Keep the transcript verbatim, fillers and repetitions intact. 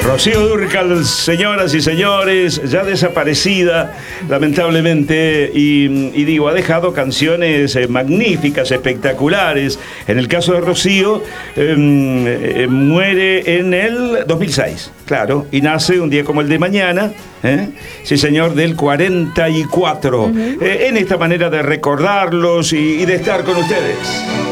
Rocío Dúrcal, señoras y señores, ya desaparecida, lamentablemente, y, y digo, ha dejado canciones eh, magníficas, espectaculares. En el caso de Rocío, eh, eh, muere en el dos mil seis, claro, y nace un día como el de mañana, ¿eh? Sí, señor, del cuarenta y cuatro. Uh-huh. eh, en esta manera de recordarlos y, y de estar con ustedes.